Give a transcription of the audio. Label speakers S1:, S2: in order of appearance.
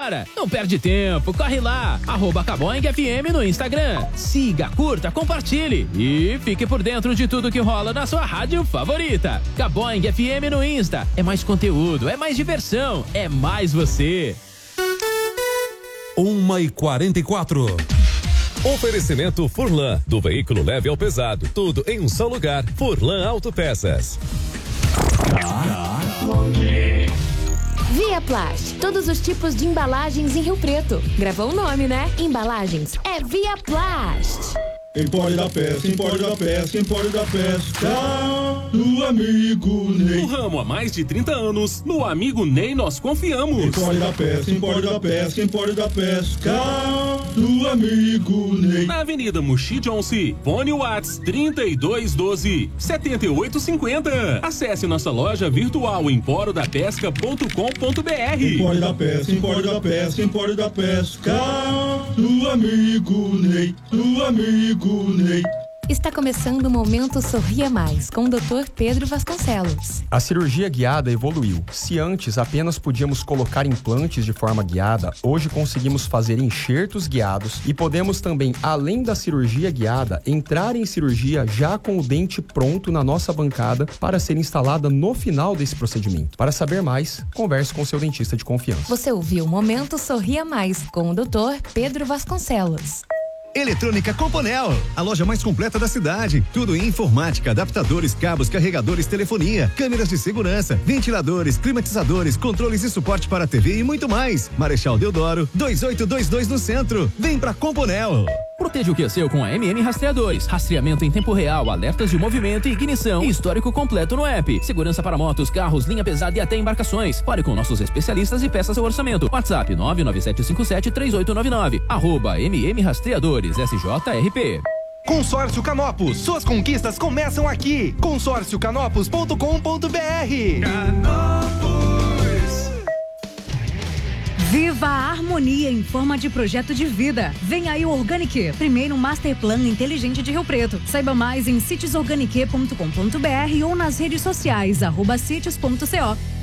S1: agora. Não perde tempo, corre lá. @Caboing FM no Instagram. Siga, curta, compartilhe e fique por dentro de tudo que rola na sua rádio favorita. Caboing FM no Insta. É mais conteúdo, é mais diversão, é mais você.
S2: 1h44.
S3: Oferecimento Furlan, do veículo leve ao pesado, tudo em um só lugar. Furlan Autopeças.
S4: Via Plast, todos os tipos de embalagens em Rio Preto. Gravou o nome, né? Embalagens é Via Plast.
S5: Empório da Pesca, Empório da Pesca, Empório da Pesca, do amigo Ney.
S6: No ramo há mais de 30 anos, no amigo Ney nós confiamos.
S5: Empório da Pesca, Empório da Pesca, Empório da Pesca, do amigo Ney.
S6: Na Avenida Muxi Johnson, fone Whats 3212-7850. Acesse nossa loja virtual emporiodapesca.com.br.
S5: Empório da Pesca, Empório da Pesca, Empório da Pesca, do amigo Ney, do amigo Ney.
S4: Está começando o Momento Sorria Mais, com o Dr. Pedro Vasconcelos.
S7: A cirurgia guiada evoluiu. Se antes apenas podíamos colocar implantes de forma guiada, hoje conseguimos fazer enxertos guiados e podemos também, além da cirurgia guiada, entrar em cirurgia já com o dente pronto na nossa bancada para ser instalada no final desse procedimento. Para saber mais, converse com seu dentista de confiança.
S4: Você ouviu Momento Sorria Mais, com o Dr. Pedro Vasconcelos.
S8: Eletrônica Componel, a loja mais completa da cidade. Tudo em informática, adaptadores, cabos, carregadores, telefonia, câmeras de segurança, ventiladores, climatizadores, controles e suporte para TV e muito mais. Marechal Deodoro, 2822 no centro. Vem pra Componel.
S1: Proteja o que é seu com a MM Rastreadores. Rastreamento em tempo real, alertas de movimento e ignição e histórico completo no app. Segurança para motos, carros, linha pesada e até embarcações. Fale com nossos especialistas e peça seu orçamento. WhatsApp 997573899. @MM Rastreadores SJRP.
S9: Consórcio Canopus, suas conquistas começam aqui. consórciocanopus.com.br.
S10: Viva a harmonia em forma de projeto de vida. Vem aí o Organic, primeiro master plan inteligente de Rio Preto. Saiba mais em sitiosorganic.com.br ou nas redes sociais @sitios.co.